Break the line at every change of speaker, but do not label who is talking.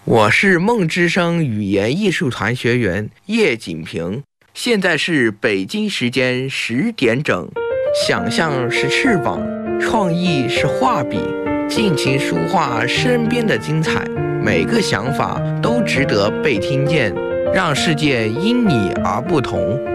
我是梦之声语言艺术团学员叶锦平，现在是北京时间10点整。想象是翅膀，创意是画笔，尽情抒化身边的精彩，每个想法都值得被听见，让世界因你而不同。